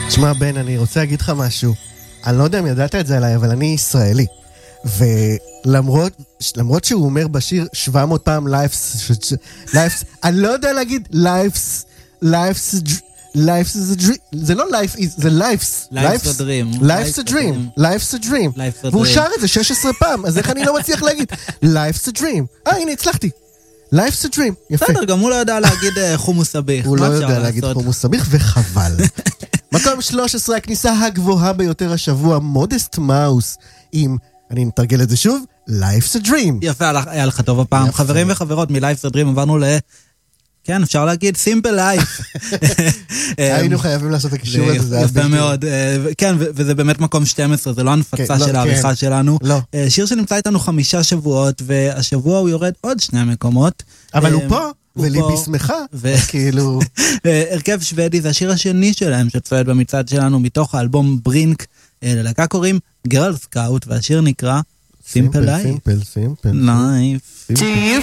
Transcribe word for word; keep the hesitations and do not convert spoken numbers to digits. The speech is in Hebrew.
תשמע בן, אני רוצה להגיד לך משהו. אני לא יודע אם ידעת את זה עליי, אבל אני ישראלי. ולמרות למרות שהוא אומר בשיר שבע מאות פעם life's, life's, אני לא יודע להגיד life's, life's, life's is a dream. זה לא life is, זה life's. Life's a dream. Life's a dream. Life's a dream. והוא שר את זה שש עשרה פעם, אז איך אני לא מצליח להגיד life's a dream. אה, הנה, הצלחתי. Life's a dream. יפה. בסדר, גם הוא לא יודע להגיד חומוס סביח. הוא לא יודע להגיד חומוס סביח, וחבל. מקום שלוש עשרה, הכניסה הגבוהה ביותר השבוע, מודסט מאוס, עם, אני נתרגל את זה שוב, Life's a Dream. יפה, היה לך טוב הפעם. חברים וחברות מ-Life's a Dream, עברנו ל... כן, אפשר להגיד, Simple Life. היינו חייבים לעשות את הקישור הזה. יפה מאוד. כן, וזה באמת מקום שתים עשרה, זה לא הנפצה של העריכה שלנו. שיר שנמצא איתנו חמישה שבועות, והשבוע הוא יורד עוד שני מקומות. אבל הוא פה. וליבי שמחה, כאילו... הרכב שוודי, זה השיר השני שלהם שצועד במצעד שלנו מתוך האלבום ברינק, ללהקה קוראים גרל סקאוט, והשיר נקרא Simple Life. Simple, Simple. Life. Do you